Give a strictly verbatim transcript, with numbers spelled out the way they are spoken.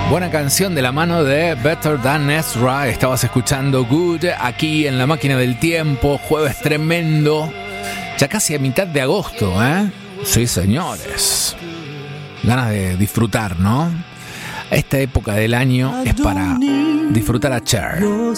Buena canción de la mano de Better Than Ezra. Estabas escuchando Good aquí en La Máquina del Tiempo. Jueves tremendo. Ya casi a mitad de agosto, ¿eh? Sí, señores. Ganas de disfrutar, ¿no? Esta época del año es para disfrutar a Cher.